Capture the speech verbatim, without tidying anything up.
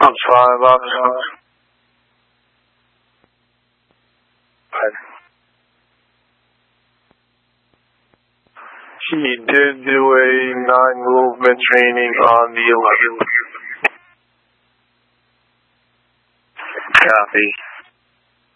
Box five, box five. He did do a nine movement training on the eleventh. Copy.